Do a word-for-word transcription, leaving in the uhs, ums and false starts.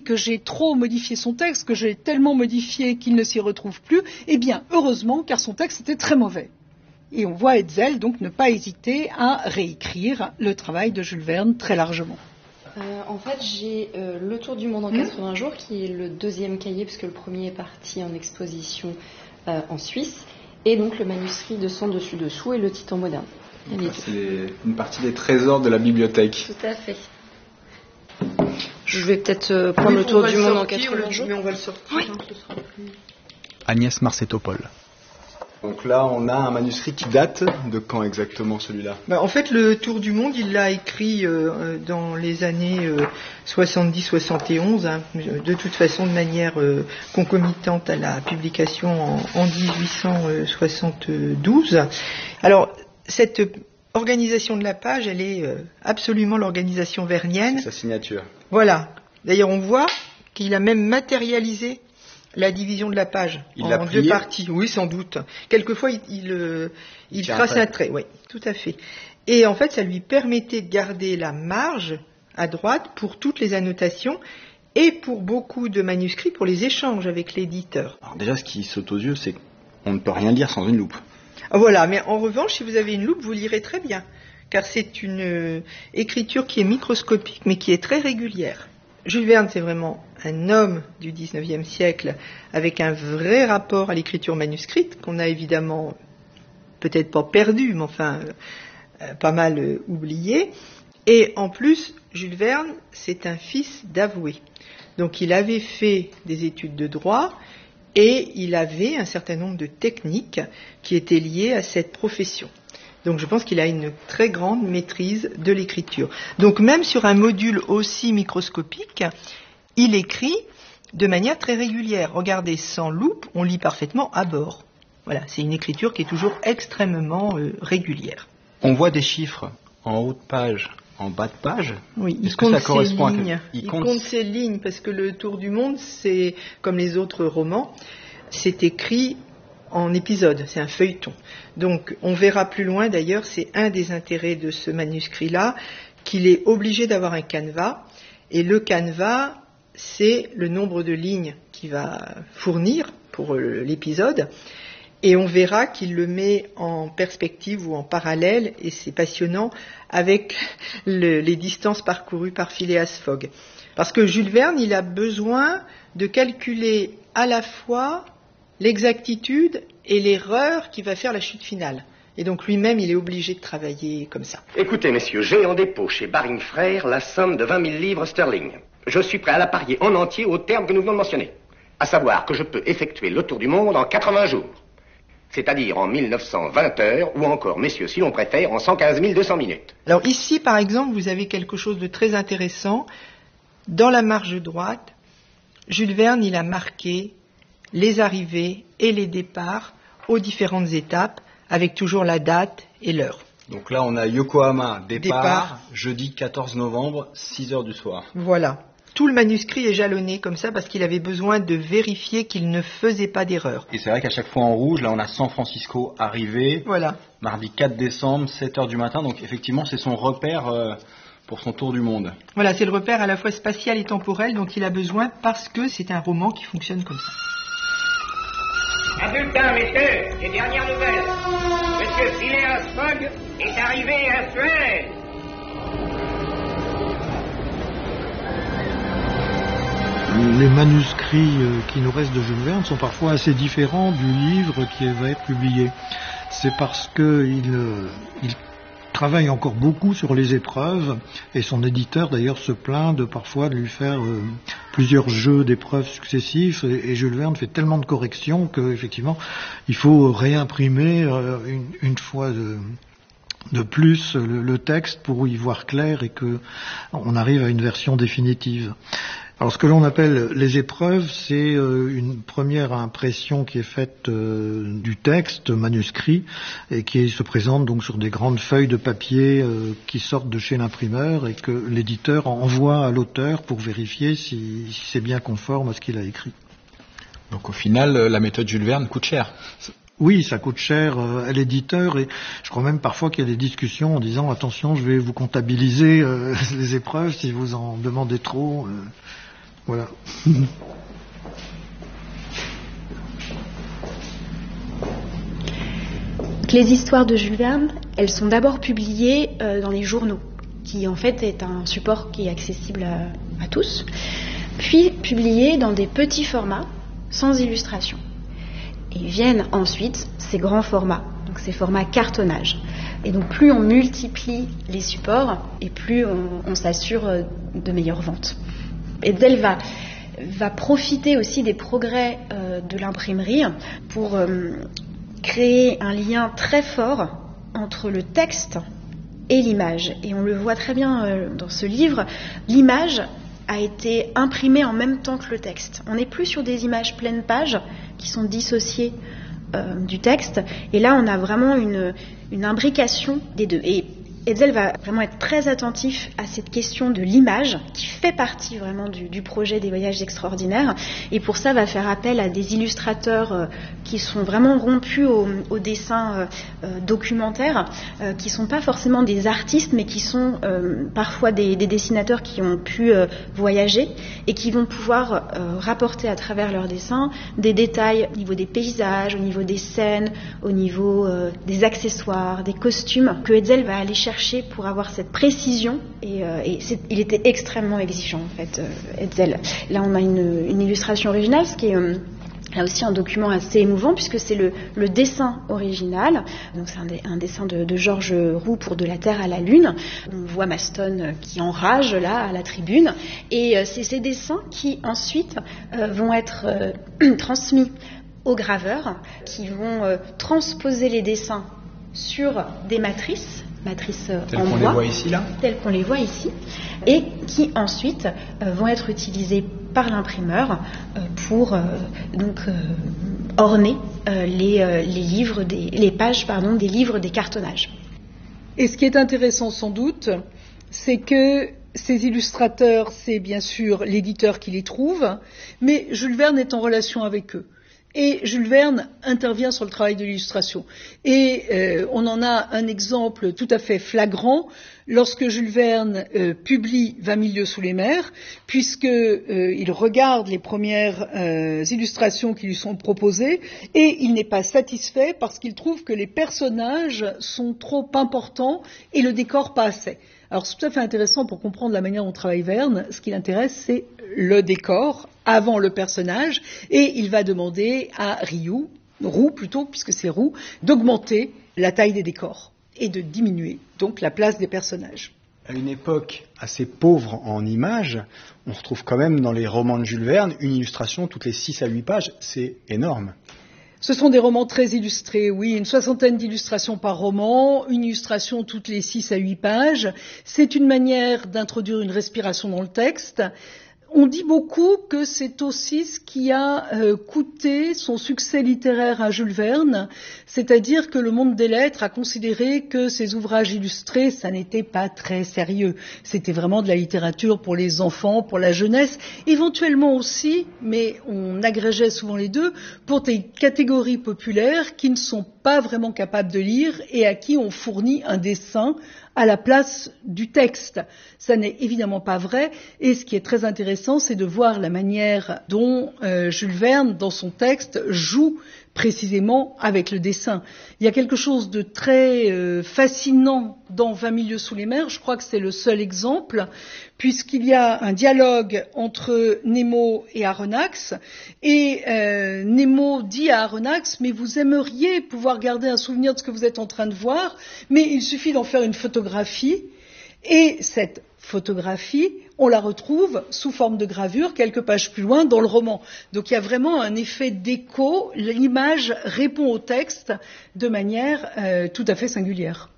dit que j'ai trop modifié son texte, que j'ai tellement modifié qu'il ne s'y retrouve plus. Eh bien, heureusement, car son texte était très mauvais. Et on voit Hetzel donc ne pas hésiter à réécrire le travail de Jules Verne très largement. Euh, en fait, j'ai euh, Le Tour du monde en quatre-vingts jours, qui est le deuxième cahier, puisque le premier est parti en exposition euh, en Suisse, et donc le manuscrit de Sans dessus-dessous et le Titan moderne. Ça, c'est les, une partie des trésors de la bibliothèque. Tout à fait. Je vais peut-être euh, prendre oui, Le Tour du monde en quatre-vingts jours. Mais on va le sortir, oui. Hein, ce sera plus... Agnès Marcetopol. Donc là, on a un manuscrit qui date de quand exactement celui-là ? Bah, en fait, le Tour du monde, il l'a écrit euh, dans les années euh, soixante-dix soixante et onze, hein, de toute façon de manière euh, concomitante à la publication en, en dix-huit cent soixante-douze. Alors, cette organisation de la page, elle est euh, absolument l'organisation vernienne. C'est sa signature. Voilà. D'ailleurs, on voit qu'il a même matérialisé la division de la page il en deux parties. Oui, sans doute. Quelquefois, il, il, euh, il trace un trait. Oui, tout à fait. Et en fait, ça lui permettait de garder la marge à droite pour toutes les annotations et pour beaucoup de manuscrits pour les échanges avec l'éditeur. Alors déjà, ce qui saute aux yeux, c'est qu'on ne peut rien lire sans une loupe. Ah, voilà, mais en revanche, si vous avez une loupe, vous lirez très bien, car c'est une euh, écriture qui est microscopique, mais qui est très régulière. Jules Verne, c'est vraiment un homme du dix-neuvième siècle avec un vrai rapport à l'écriture manuscrite qu'on a évidemment peut-être pas perdu, mais enfin euh, pas mal euh, oublié. Et en plus, Jules Verne, c'est un fils d'avoué. Donc il avait fait des études de droit et il avait un certain nombre de techniques qui étaient liées à cette profession. Donc je pense qu'il a une très grande maîtrise de l'écriture. Donc même sur un module aussi microscopique, il écrit de manière très régulière. Regardez, sans loupe, on lit parfaitement à bord. Voilà, c'est une écriture qui est toujours extrêmement euh, régulière. On voit des chiffres en haut de page, en bas de page. Oui, il Est-ce compte que ça ses correspond lignes. à que... il, il compte... compte ses lignes parce que le Tour du monde, c'est comme les autres romans, c'est écrit en épisode, c'est un feuilleton. Donc on verra plus loin d'ailleurs, c'est un des intérêts de ce manuscrit-là, qu'il est obligé d'avoir un canevas, et le canevas, c'est le nombre de lignes qu'il va fournir pour l'épisode, et on verra qu'il le met en perspective ou en parallèle, et c'est passionnant, avec le, les distances parcourues par Phileas Fogg. Parce que Jules Verne, il a besoin de calculer à la fois l'exactitude et l'erreur qui va faire la chute finale. Et donc lui-même, il est obligé de travailler comme ça. Écoutez, messieurs, j'ai en dépôt chez Baring Frères la somme de vingt mille livres sterling. Je suis prêt à la parier en entier au terme que nous venons de mentionner. À savoir que je peux effectuer le tour du monde en quatre-vingts jours. C'est-à-dire en mille neuf cent vingt heures, ou encore, messieurs, si l'on préfère, en cent quinze mille deux cents minutes. Alors ici, par exemple, vous avez quelque chose de très intéressant. Dans la marge droite, Jules Verne, il a marqué les arrivées et les départs aux différentes étapes, avec toujours la date et l'heure. Donc là, on a Yokohama, départ, départ, jeudi quatorze novembre, six heures du soir. Voilà. Tout le manuscrit est jalonné comme ça parce qu'il avait besoin de vérifier qu'il ne faisait pas d'erreur. Et c'est vrai qu'à chaque fois en rouge, là on a San Francisco arrivé, voilà. Mardi quatre décembre, sept heures du matin, donc effectivement c'est son repère euh, pour son tour du monde. Voilà, c'est le repère à la fois spatial et temporel dont il a besoin parce que c'est un roman qui fonctionne comme ça. Un bulletin, messieurs, les dernières nouvelles. Monsieur Phileas Fogg est arrivé à Suez. Les manuscrits qui nous restent de Jules Verne sont parfois assez différents du livre qui va être publié. C'est parce qu'il il travaille encore beaucoup sur les épreuves et son éditeur d'ailleurs se plaint de parfois de lui faire euh, plusieurs jeux d'épreuves successifs et, et Jules Verne fait tellement de corrections qu'effectivement il faut réimprimer euh, une, une fois de, de plus le, le texte pour y voir clair et que on arrive à une version définitive. Alors ce que l'on appelle les épreuves, c'est euh, une première impression qui est faite euh, du texte manuscrit et qui se présente donc sur des grandes feuilles de papier euh, qui sortent de chez l'imprimeur et que l'éditeur envoie à l'auteur pour vérifier si, si c'est bien conforme à ce qu'il a écrit. Donc au final, la méthode Jules Verne coûte cher. Oui, ça coûte cher euh, à l'éditeur et je crois même parfois qu'il y a des discussions en disant attention, je vais vous comptabiliser euh, les épreuves si vous en demandez trop. Euh. Voilà. Les histoires de Jules Verne, elles sont d'abord publiées euh, dans les journaux, qui en fait est un support qui est accessible à, à tous, puis publiées dans des petits formats, sans illustration. Et viennent ensuite ces grands formats, donc ces formats cartonnage. Et donc plus on multiplie les supports, et plus on, on s'assure de meilleures ventes. Hetzel va, va profiter aussi des progrès euh, de l'imprimerie pour... Euh, créer un lien très fort entre le texte et l'image. Et on le voit très bien euh, dans ce livre, l'image a été imprimée en même temps que le texte. On n'est plus sur des images pleines pages qui sont dissociées euh, du texte. Et là, on a vraiment une, une imbrication des deux. Et Hetzel va vraiment être très attentif à cette question de l'image qui fait partie vraiment du, du projet des voyages extraordinaires, et pour ça va faire appel à des illustrateurs euh, qui sont vraiment rompus au, au dessin euh, euh, documentaire, euh, qui sont pas forcément des artistes mais qui sont euh, parfois des, des dessinateurs qui ont pu euh, voyager et qui vont pouvoir euh, rapporter à travers leurs dessins des détails au niveau des paysages, au niveau des scènes, au niveau euh, des accessoires, des costumes que Hetzel va aller chercher pour avoir cette précision, et, euh, et c'est, il était extrêmement exigeant en fait, euh, Hetzel. Là on a une, une illustration originale, ce qui est euh, là aussi un document assez émouvant puisque c'est le, le dessin original. Donc c'est un, un dessin de, de Georges Roux pour De la Terre à la Lune. On voit Maston qui enrage là à la tribune, et euh, c'est ces dessins qui ensuite euh, vont être euh, transmis aux graveurs qui vont euh, transposer les dessins sur des matrices matrices telles en qu'on bois, les voit ici, là. telles qu'on les voit ici, et qui ensuite euh, vont être utilisées par l'imprimeur euh, pour euh, donc euh, orner euh, les, euh, les livres, des, les pages pardon, des livres des cartonnages. Et ce qui est intéressant sans doute, c'est que ces illustrateurs, c'est bien sûr l'éditeur qui les trouve, mais Jules Verne est en relation avec eux. Et Jules Verne intervient sur le travail de l'illustration. Et euh, on en a un exemple tout à fait flagrant lorsque Jules Verne euh, publie Vingt mille lieues sous les mers, puisque euh, il regarde les premières euh, illustrations qui lui sont proposées et il n'est pas satisfait parce qu'il trouve que les personnages sont trop importants et le décor pas assez. Alors c'est tout à fait intéressant pour comprendre la manière dont travaille Verne. Ce qui l'intéresse, c'est le décor avant le personnage, et il va demander à Rioux, Roux plutôt, puisque c'est Roux, d'augmenter la taille des décors et de diminuer donc la place des personnages. À une époque assez pauvre en images, on retrouve quand même dans les romans de Jules Verne une illustration toutes les six à huit pages. C'est énorme. Ce sont des romans très illustrés, oui, une soixantaine d'illustrations par roman, une illustration toutes les six à huit pages. C'est une manière d'introduire une respiration dans le texte. On dit beaucoup que c'est aussi ce qui a euh, coûté son succès littéraire à Jules Verne, c'est-à-dire que le monde des lettres a considéré que ces ouvrages illustrés, ça n'était pas très sérieux. C'était vraiment de la littérature pour les enfants, pour la jeunesse, éventuellement aussi, mais on agrégeait souvent les deux, pour des catégories populaires qui ne sont pas vraiment capables de lire et à qui on fournit un dessin à la place du texte. Ça n'est évidemment pas vrai, et ce qui est très intéressant, c'est de voir la manière dont euh, Jules Verne, dans son texte, joue précisément avec le dessin. Il y a quelque chose de très euh, fascinant dans Vingt mille lieues sous les mers, je crois que c'est le seul exemple, puisqu'il y a un dialogue entre Nemo et Aronnax, et euh, Nemo dit à Aronnax, mais vous aimeriez pouvoir garder un souvenir de ce que vous êtes en train de voir, mais il suffit d'en faire une photographie, et cette photographie, on la retrouve sous forme de gravure quelques pages plus loin dans le roman. Donc il y a vraiment un effet d'écho, l'image répond au texte de manière euh, tout à fait singulière.